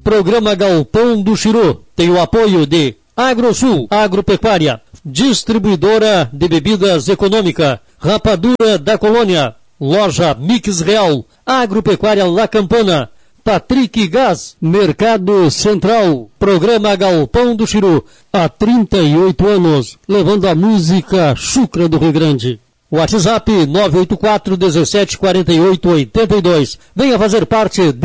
Programa Galpão do Chiru tem o apoio de Agrosul, Agropecuária, Distribuidora de Bebidas Econômica, Rapadura da Colônia, Loja Mix Real, Agropecuária La Campana, Patrick Gás, Mercado Central, Programa Galpão do Chiru, há 38 anos, levando a música chucra do Rio Grande. WhatsApp 984 17 48 82. Venha fazer parte